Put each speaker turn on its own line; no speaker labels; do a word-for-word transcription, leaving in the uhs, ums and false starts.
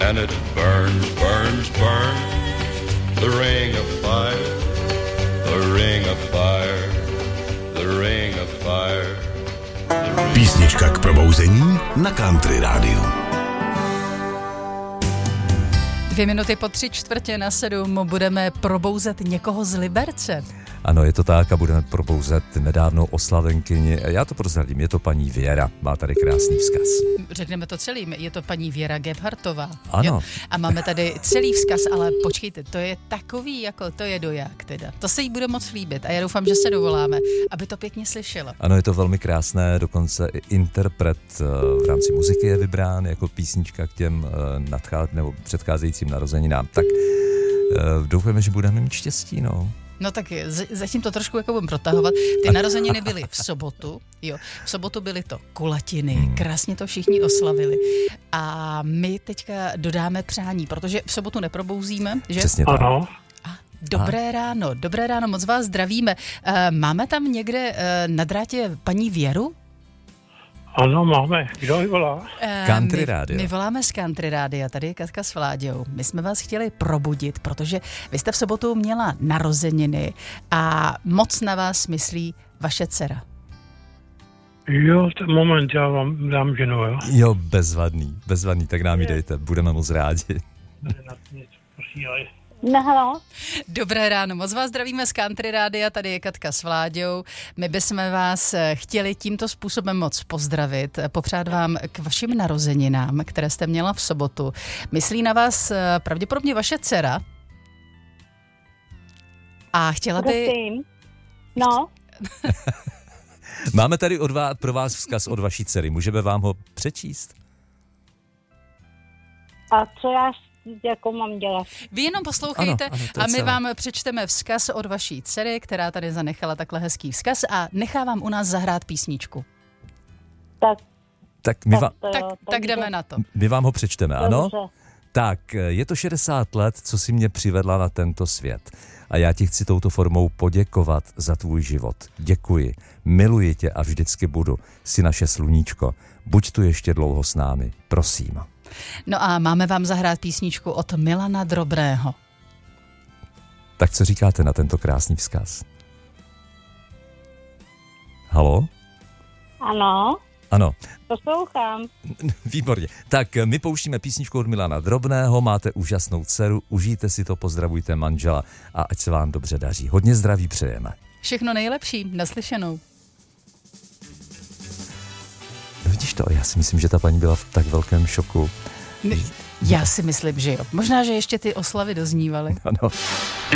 and it burns, burns, burns. The ring of fire, the ring of fire, the ring of fire.
Písnička k probouzení na Country rádiu.
Dvě minuty po tři čtvrtě na sedm budeme probouzet někoho z Liberce.
Ano, je to tak a budeme probouzet nedávnou oslavenkyni. Já to prozradím, je to paní Věra. Má tady krásný vzkaz.
Řekneme to celým, je to paní Věra Gebhardtová.
Ano.
Jo? A máme tady celý vzkaz, ale počkejte, to je takový, jako to je doják teda. To se jí bude moc líbit a já doufám, že se dovoláme, aby to pěkně slyšela.
Ano, je to velmi krásné, dokonce i interpret v rámci muziky je vybrán jako písnička k těm nadchá, nebo předcházejícím narozeninám. Tak doufujeme, že budeme mít štěstí, no.
No tak z- zatím to trošku jako budeme protahovat. Ty narozeniny byly v sobotu, jo. V sobotu byly to kulatiny, hmm. krásně to všichni oslavili. A my teďka dodáme přání, protože v sobotu neprobouzíme, že?
Přesně tak.
Ano.
A dobré Aha. ráno, dobré ráno, moc vás zdravíme. Uh, máme tam někde uh, na drátě paní Věru?
Ano, máme. Kdo ji volá?
Uh,
Country
my,
rádio.
My voláme z Country rádia, tady je Katka s Vláďou. My jsme vás chtěli probudit, protože vy jste v sobotu měla narozeniny a moc na vás myslí vaše dcera.
Jo, ten moment, já vám dám ženu, jo.
Jo, bezvadný, bezvadný, tak nám ji dejte, budeme moc rádi.
No, halo.
Dobré ráno, moc vás zdravíme z Country rádia, tady je Katka s Vláďou. My bychom vás chtěli tímto způsobem moc pozdravit, popřát vám k vašim narozeninám, které jste měla v sobotu. Myslí na vás pravděpodobně vaše dcera a chtěla by...
Prosím. No.
Máme tady od vás, pro vás vzkaz od vaší dcery, můžeme vám ho přečíst?
A co já jako mám dělat?
Vy jenom poslouchejte
ano, ano,
a my
celé.
vám přečteme vzkaz od vaší dcery, která tady zanechala takhle hezký vzkaz a nechá vám u nás zahrát písničku.
Tak,
Tak my, vám,
to jo,
Tak,
takže-
tak jdeme na to.
my vám ho přečteme, ano?
Dobře.
Tak, je to šedesát let, co jsi mě přivedla na tento svět. A já ti chci touto formou poděkovat za tvůj život. Děkuji, miluji tě a vždycky budu. Jsi naše sluníčko. Buď tu ještě dlouho s námi, prosím.
No a máme vám zahrát písničku od Milana Drobného.
Tak co říkáte na tento krásný vzkaz? Halo?
Ano,
Ano,
poslouchám.
výborně. Tak my pouštíme písničku od Milana Drobného, máte úžasnou dceru, užijte si to, pozdravujte manžela a ať se vám dobře daří. Hodně zdraví přejeme.
Všechno nejlepší, naslyšenou.
Vidíš to, já si myslím, že ta paní byla v tak velkém šoku.
Já si myslím, že jo. Možná, že ještě ty oslavy doznívaly.
Ano.